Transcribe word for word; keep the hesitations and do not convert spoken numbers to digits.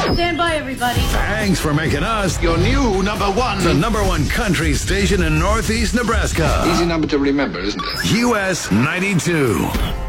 Stand by, everybody. Thanks for making us your new number one. The number one country station in Northeast Nebraska. Easy number to remember, isn't it? U S ninety-two.